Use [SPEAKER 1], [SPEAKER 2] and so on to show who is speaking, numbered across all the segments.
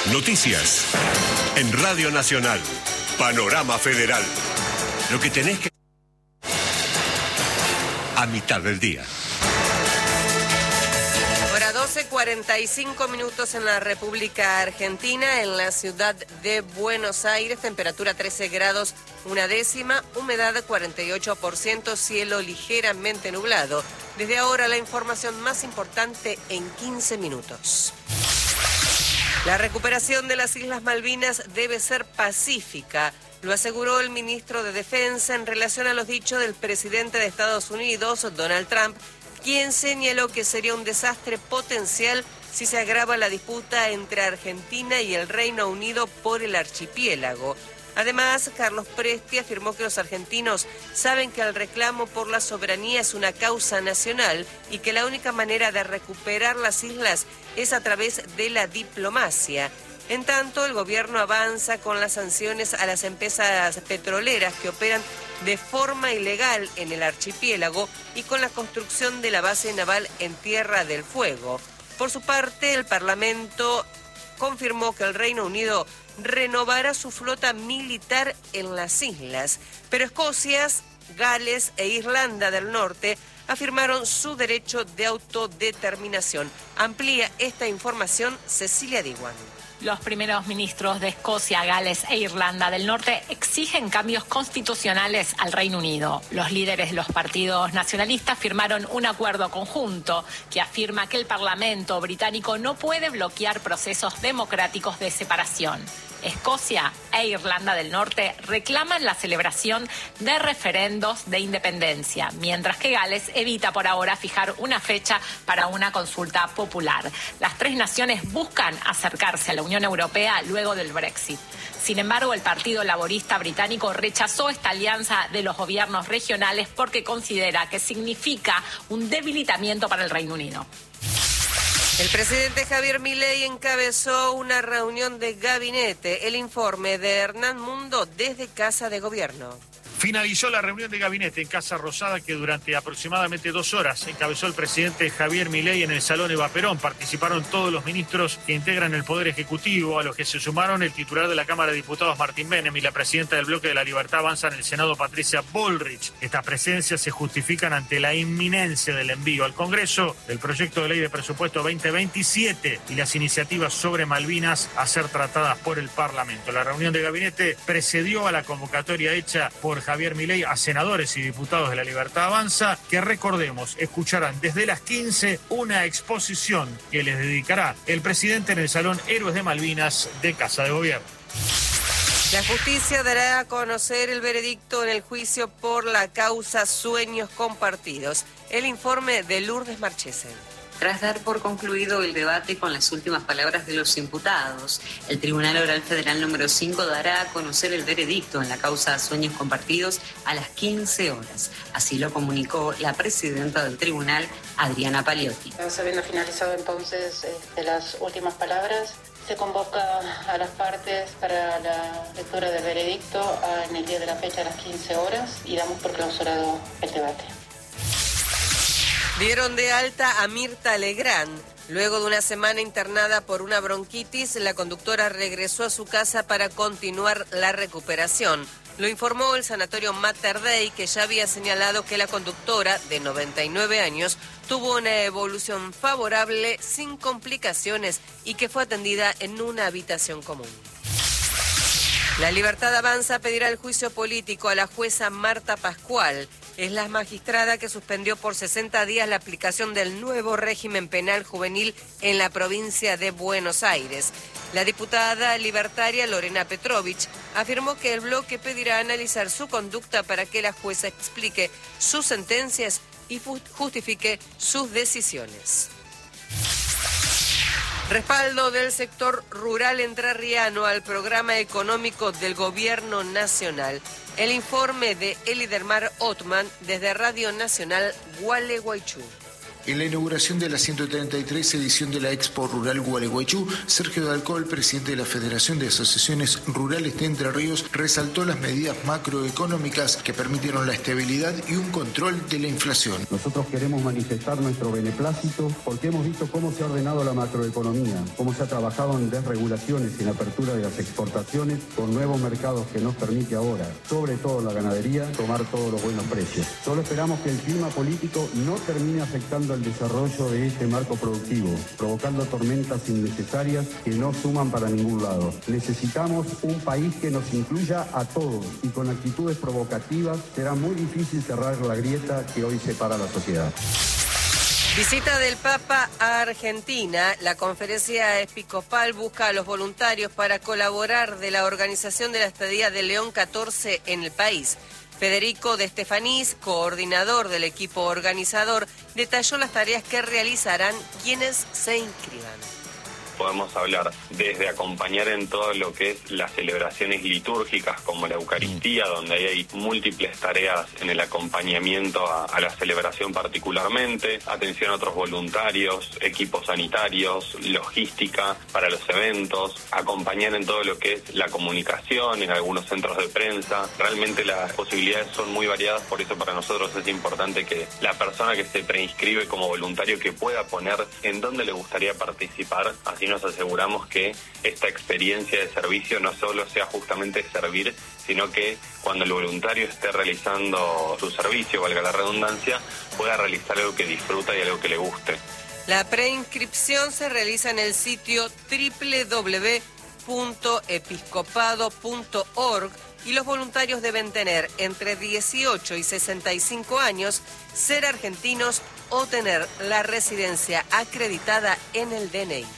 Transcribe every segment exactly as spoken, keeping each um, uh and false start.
[SPEAKER 1] Noticias en Radio Nacional. Panorama Federal. Lo que tenés que... a mitad del día.
[SPEAKER 2] Hora doce, cuarenta y cinco minutos en la República Argentina, en la ciudad de Buenos Aires, temperatura trece grados, una décima, humedad cuarenta y ocho por ciento, cielo ligeramente nublado. Desde ahora la información más importante en quince minutos. La recuperación de las Islas Malvinas debe ser pacífica, lo aseguró el ministro de Defensa en relación a los dichos del presidente de Estados Unidos, Donald Trump, quien señaló que sería un desastre potencial si se agrava la disputa entre Argentina y el Reino Unido por el archipiélago. Además, Carlos Presti afirmó que los argentinos saben que el reclamo por la soberanía es una causa nacional y que la única manera de recuperar las islas es a través de la diplomacia. En tanto, el gobierno avanza con las sanciones a las empresas petroleras que operan de forma ilegal en el archipiélago y con la construcción de la base naval en Tierra del Fuego. Por su parte, el Parlamento confirmó que el Reino Unido renovará su flota militar en las islas, pero Escocia, Gales e Irlanda del Norte afirmaron su derecho de autodeterminación. Amplía esta información Cecilia Diwan.
[SPEAKER 3] Los primeros ministros de Escocia, Gales e Irlanda del Norte exigen cambios constitucionales al Reino Unido. Los líderes de los partidos nacionalistas firmaron un acuerdo conjunto que afirma que el Parlamento británico no puede bloquear procesos democráticos de separación. Escocia e Irlanda del Norte reclaman la celebración de referendos de independencia, mientras que Gales evita por ahora fijar una fecha para una consulta popular. Las tres naciones buscan acercarse a la Unión Europea luego del Brexit. Sin embargo, el Partido Laborista británico rechazó esta alianza de los gobiernos regionales porque considera que significa un debilitamiento para el Reino Unido.
[SPEAKER 2] El presidente Javier Milei encabezó una reunión de gabinete. El informe de Hernán Mundo desde Casa de Gobierno.
[SPEAKER 4] Finalizó la reunión de gabinete en Casa Rosada que durante aproximadamente dos horas encabezó el presidente Javier Milei en el Salón Eva Perón. Participaron todos los ministros que integran el Poder Ejecutivo, a los que se sumaron el titular de la Cámara de Diputados Martín Menem y la presidenta del Bloque de la Libertad Avanza en el Senado Patricia Bullrich. Estas presencias se justifican ante la inminencia del envío al Congreso del proyecto de ley de presupuesto veinte veintisiete y las iniciativas sobre Malvinas a ser tratadas por el Parlamento. La reunión de gabinete precedió a la convocatoria hecha por Javier Milei a senadores y diputados de la Libertad Avanza, que recordemos, escucharán desde las quince una exposición que les dedicará el presidente en el Salón Héroes de Malvinas de Casa de Gobierno.
[SPEAKER 2] La justicia dará a conocer el veredicto en el juicio por la causa Sueños Compartidos. El informe de Lourdes Marchesen.
[SPEAKER 5] Tras dar por concluido el debate con las últimas palabras de los imputados, el Tribunal Oral Federal número cinco dará a conocer el veredicto en la causa Sueños Compartidos a las quince horas. Así lo comunicó la presidenta del tribunal, Adriana Paliotti.
[SPEAKER 6] Habiendo finalizado entonces este, las últimas palabras, se convoca a las partes para la lectura del veredicto en el día de la fecha a las quince horas y damos por clausurado el debate.
[SPEAKER 2] Dieron de alta a Mirta Legrand. Luego de una semana internada por una bronquitis, la conductora regresó a su casa para continuar la recuperación. Lo informó el sanatorio Mater Dei, que ya había señalado que la conductora, de noventa y nueve años, tuvo una evolución favorable sin complicaciones y que fue atendida en una habitación común. La Libertad Avanza pedirá el juicio político a la jueza Marta Pascual. Es la magistrada que suspendió por sesenta días la aplicación del nuevo régimen penal juvenil en la provincia de Buenos Aires. La diputada libertaria Lorena Petrovich afirmó que el bloque pedirá analizar su conducta para que la jueza explique sus sentencias y justifique sus decisiones. Respaldo del sector rural entrerriano al programa económico del Gobierno Nacional. El informe de Elidermar Ottman desde Radio Nacional Gualeguaychú.
[SPEAKER 7] En la inauguración de la ciento treinta y tres edición de la Expo Rural Gualeguaychú, Sergio Dalcol, presidente de la Federación de Asociaciones Rurales de Entre Ríos, resaltó las medidas macroeconómicas que permitieron la estabilidad y un control de la inflación.
[SPEAKER 8] Nosotros queremos manifestar nuestro beneplácito porque hemos visto cómo se ha ordenado la macroeconomía, cómo se ha trabajado en desregulaciones y en apertura de las exportaciones con nuevos mercados que nos permite ahora, sobre todo la ganadería, tomar todos los buenos precios. Solo esperamos que el clima político no termine afectando el desarrollo de este marco productivo, provocando tormentas innecesarias que no suman para ningún lado. Necesitamos un país que nos incluya a todos y con actitudes provocativas será muy difícil cerrar la grieta que hoy separa a la sociedad.
[SPEAKER 2] Visita del Papa a Argentina. La conferencia episcopal busca a los voluntarios para colaborar de la organización de la estadía de León catorce en el país. Federico de Estefanís, coordinador del equipo organizador, detalló las tareas que realizarán quienes se inscriban.
[SPEAKER 9] Podemos hablar desde acompañar en todo lo que es las celebraciones litúrgicas como la Eucaristía, donde ahí hay múltiples tareas en el acompañamiento a, a la celebración particularmente, atención a otros voluntarios, equipos sanitarios, logística para los eventos, acompañar en todo lo que es la comunicación en algunos centros de prensa. Realmente las posibilidades son muy variadas, por eso para nosotros es importante que la persona que se preinscribe como voluntario que pueda poner en dónde le gustaría participar, así nos aseguramos que esta experiencia de servicio no solo sea justamente servir, sino que cuando el voluntario esté realizando su servicio, valga la redundancia, pueda realizar algo que disfruta y algo que le guste.
[SPEAKER 2] La preinscripción se realiza en el sitio doble u doble u doble u punto episcopado punto org y los voluntarios deben tener entre dieciocho y sesenta y cinco años, ser argentinos o tener la residencia acreditada en el D N I.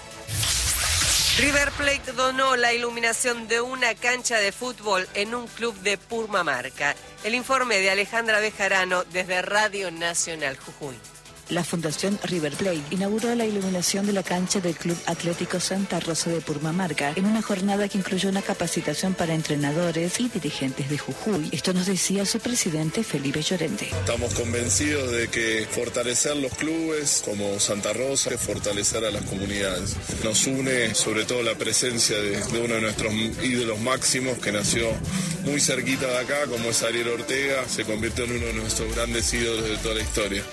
[SPEAKER 2] River Plate donó la iluminación de una cancha de fútbol en un club de Purmamarca. El informe de Alejandra Bejarano desde Radio Nacional Jujuy.
[SPEAKER 10] La Fundación River Plate inauguró la iluminación de la cancha del Club Atlético Santa Rosa de Purmamarca en una jornada que incluyó una capacitación para entrenadores y dirigentes de Jujuy. Esto nos decía su presidente Felipe Llorente.
[SPEAKER 11] Estamos convencidos de que fortalecer los clubes como Santa Rosa, fortalecer a las comunidades. Nos une sobre todo la presencia de, de uno de nuestros ídolos máximos que nació muy cerquita de acá, como es Ariel Ortega, se convirtió en uno de nuestros grandes ídolos de toda la historia.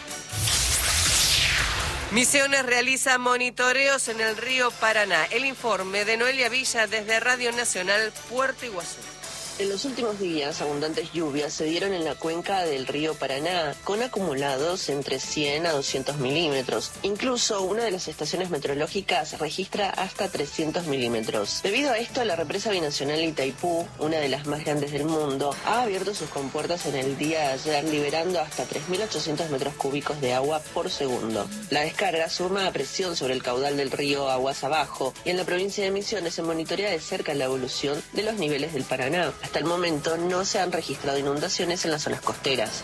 [SPEAKER 2] Misiones realiza monitoreos en el río Paraná. El informe de Noelia Villa desde Radio Nacional Puerto Iguazú.
[SPEAKER 12] En los últimos días, abundantes lluvias se dieron en la cuenca del río Paraná, con acumulados entre cien a doscientos milímetros. Incluso una de las estaciones meteorológicas registra hasta trescientos milímetros. Debido a esto, la represa binacional Itaipú, una de las más grandes del mundo, ha abierto sus compuertas en el día de ayer, liberando hasta tres mil ochocientos metros cúbicos de agua por segundo. La descarga suma a presión sobre el caudal del río aguas abajo, y en la provincia de Misiones se monitorea de cerca la evolución de los niveles del Paraná. Hasta el momento no se han registrado inundaciones en las zonas costeras.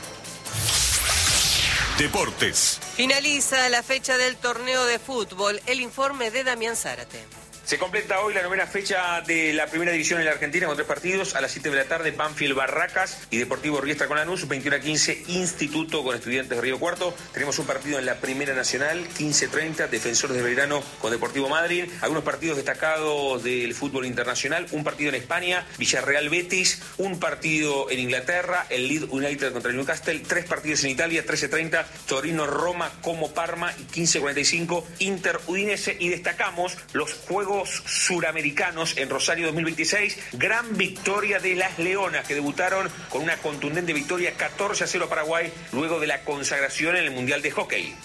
[SPEAKER 1] Deportes.
[SPEAKER 2] Finaliza la fecha del torneo de fútbol. El informe de Damián Zárate.
[SPEAKER 13] Se completa hoy la novena fecha de la primera división en la Argentina con tres partidos. A las siete de la tarde, Banfield Barracas y Deportivo Riestra con Lanús. veintiuno a quince, Instituto con Estudiantes de Río Cuarto. Tenemos un partido en la Primera Nacional, quince treinta, Defensores de Belgrano con Deportivo Madryn. Algunos partidos destacados del fútbol internacional. Un partido en España, Villarreal Betis. Un partido en Inglaterra, el Leeds United contra el Newcastle. Tres partidos en Italia, trece treinta, Torino Roma como Parma y quince cuarenta y cinco, Inter Udinese. Y destacamos los Juegos Suramericanos en Rosario dos mil veintiséis, gran victoria de las Leonas que debutaron con una contundente victoria catorce a cero a Paraguay luego de la consagración en el Mundial de Hockey.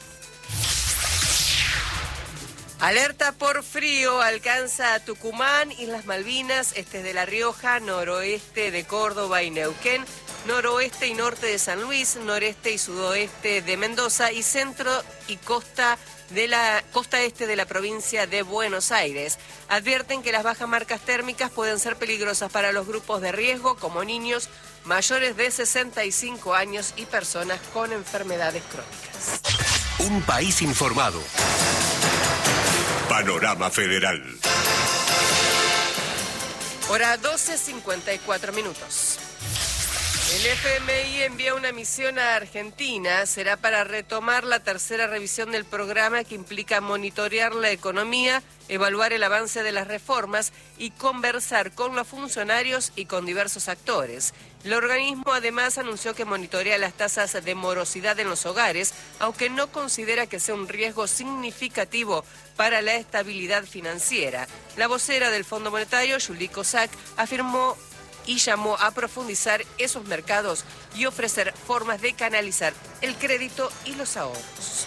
[SPEAKER 2] Alerta por frío alcanza a Tucumán, Islas Malvinas, este de La Rioja, noroeste de Córdoba y Neuquén, noroeste y norte de San Luis, noreste y sudoeste de Mendoza y centro y costa de la costa este de la provincia de Buenos Aires. Advierten que las bajas marcas térmicas pueden ser peligrosas para los grupos de riesgo como niños mayores de sesenta y cinco años y personas con enfermedades crónicas.
[SPEAKER 1] Un país informado. Panorama Federal.
[SPEAKER 2] Hora doce cincuenta y cuatro minutos. El F M I envía una misión a Argentina. Será para retomar la tercera revisión del programa que implica monitorear la economía, evaluar el avance de las reformas y conversar con los funcionarios y con diversos actores. El organismo además anunció que monitorea las tasas de morosidad en los hogares, aunque no considera que sea un riesgo significativo para la estabilidad financiera. La vocera del Fondo Monetario, Julie Cossack, afirmó y llamó a profundizar esos mercados y ofrecer formas de canalizar el crédito y los ahorros.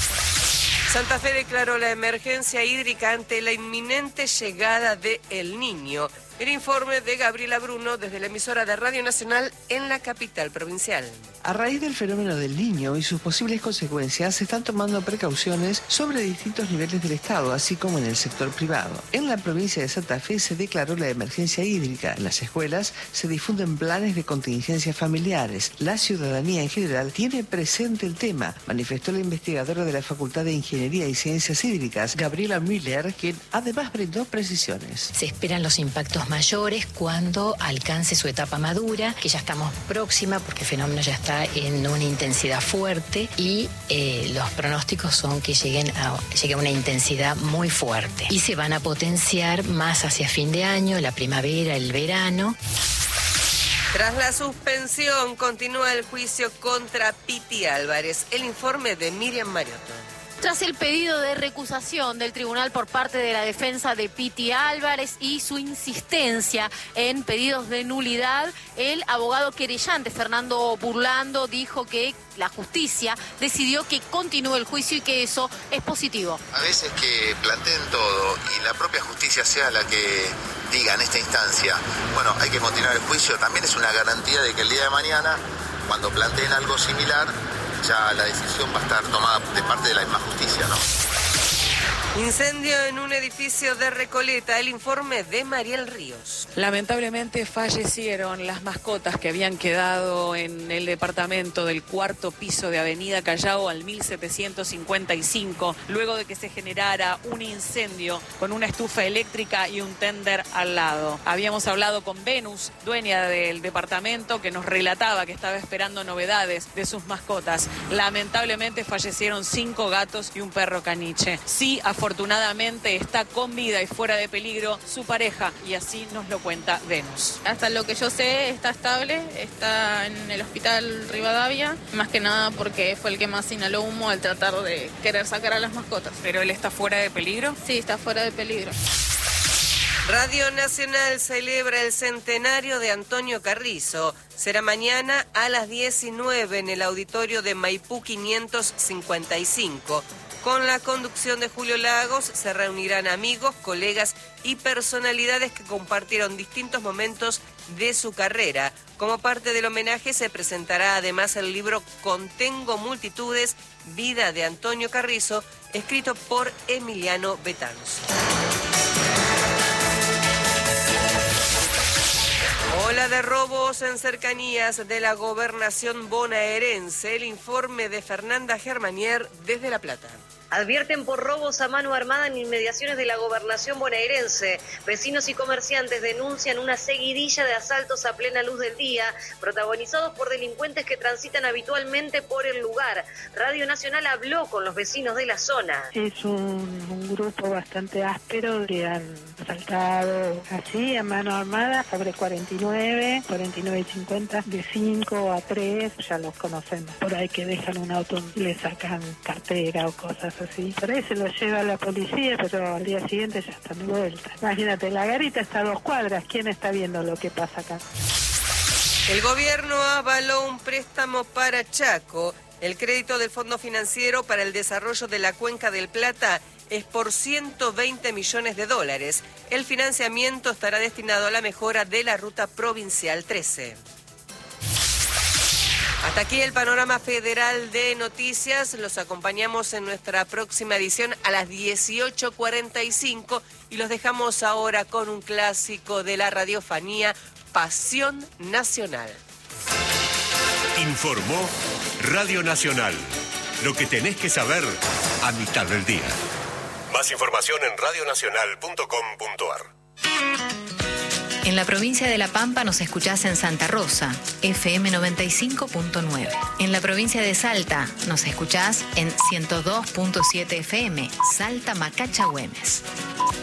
[SPEAKER 2] Santa Fe declaró la emergencia hídrica ante la inminente llegada de El Niño. El informe de Gabriela Bruno desde la emisora de Radio Nacional en la capital provincial.
[SPEAKER 14] A raíz del fenómeno del Niño y sus posibles consecuencias, se están tomando precauciones sobre distintos niveles del Estado, así como en el sector privado. En la provincia de Santa Fe se declaró la emergencia hídrica. En las escuelas se difunden planes de contingencia familiares. La ciudadanía en general tiene presente el tema, manifestó la investigadora de la Facultad de Ingeniería y Ciencias Hídricas, Gabriela Müller, quien además brindó precisiones.
[SPEAKER 15] Se esperan los impactos mayores cuando alcance su etapa madura, que ya estamos próxima porque el fenómeno ya está en una intensidad fuerte y eh, los pronósticos son que lleguen a, llegue a una intensidad muy fuerte y se van a potenciar más hacia fin de año, la primavera, el verano.
[SPEAKER 2] Tras la suspensión, continúa el juicio contra Piti Álvarez. El informe de Miriam Mariotto.
[SPEAKER 16] Tras el pedido de recusación del tribunal por parte de la defensa de Piti Álvarez y su insistencia en pedidos de nulidad, el abogado querellante Fernando Burlando dijo que la justicia decidió que continúe el juicio y que eso es positivo.
[SPEAKER 17] A veces que planteen todo y la propia justicia sea la que diga en esta instancia, bueno, hay que continuar el juicio, también es una garantía de que el día de mañana, cuando planteen algo similar, ya la decisión va a estar tomada de parte de la misma justicia, ¿no?
[SPEAKER 2] Incendio en un edificio de Recoleta. El informe de Mariel Ríos.
[SPEAKER 18] Lamentablemente fallecieron las mascotas que habían quedado en el departamento del cuarto piso de Avenida Callao al mil setecientos cincuenta y cinco, luego de que se generara un incendio con una estufa eléctrica y un tender al lado. Habíamos hablado con Venus, dueña del departamento, que nos relataba que estaba esperando novedades de sus mascotas. Lamentablemente fallecieron cinco gatos y un perro caniche. Sí, afortunadamente está con vida y fuera de peligro su pareja, y así nos lo cuenta Venus.
[SPEAKER 19] Hasta lo que yo sé está estable, está en el hospital Rivadavia, más que nada porque fue el que más inhaló humo al tratar de querer sacar a las mascotas.
[SPEAKER 18] ¿Pero él está fuera de peligro?
[SPEAKER 19] Sí, está fuera de peligro.
[SPEAKER 2] Radio Nacional celebra el centenario de Antonio Carrizo. Será mañana a las diecinueve en el auditorio de Maipú quinientos cincuenta y cinco. Con la conducción de Julio Lagos se reunirán amigos, colegas y personalidades que compartieron distintos momentos de su carrera. Como parte del homenaje se presentará además el libro Contengo Multitudes, Vida de Antonio Carrizo, escrito por Emiliano Betanzo. Ola de robos en cercanías de la gobernación bonaerense. El informe de Fernanda Germanier desde La Plata.
[SPEAKER 20] Advierten por robos a mano armada en inmediaciones de la gobernación bonaerense. Vecinos y comerciantes denuncian una seguidilla de asaltos a plena luz del día, protagonizados por delincuentes que transitan habitualmente por el lugar. Radio Nacional habló con los vecinos de la zona.
[SPEAKER 21] Es un, un grupo bastante áspero que han asaltado así a mano armada sobre cuarenta y nueve, cuarenta y nueve y cincuenta, de cinco a tres, ya los conocemos. Por ahí que dejan un auto y le sacan cartera o cosas así. Por ahí se lo lleva la policía, pero al día siguiente ya están de vuelta. Imagínate, la garita está a dos cuadras. ¿Quién está viendo lo que pasa acá?
[SPEAKER 2] El gobierno avaló un préstamo para Chaco. El crédito del Fondo Financiero para el Desarrollo de la Cuenca del Plata es por ciento veinte millones de dólares. El financiamiento estará destinado a la mejora de la ruta provincial trece. Hasta aquí el panorama federal de noticias. Los acompañamos en nuestra próxima edición a las dieciocho cuarenta y cinco y los dejamos ahora con un clásico de la radiofonía, Pasión Nacional.
[SPEAKER 1] Informó Radio Nacional. Lo que tenés que saber a mitad del día. Más información en radio nacional punto com punto a r.
[SPEAKER 3] En la provincia de La Pampa nos escuchás en Santa Rosa, F M noventa y cinco punto nueve. En la provincia de Salta nos escuchás en ciento dos punto siete F M, Salta Macacha Güemes.